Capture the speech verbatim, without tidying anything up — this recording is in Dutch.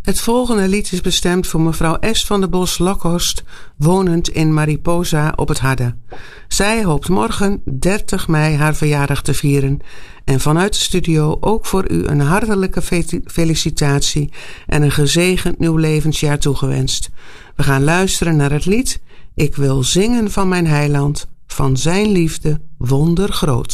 Het volgende lied is bestemd voor mevrouw S. van der Bos-Lokhorst, wonend in Mariposa op het Harde. Zij hoopt morgen dertig mei haar verjaardag te vieren. En vanuit de studio ook voor u een hartelijke felicitatie en een gezegend nieuw levensjaar toegewenst. We gaan luisteren naar het lied Ik wil zingen van mijn heiland, van zijn liefde wondergroot.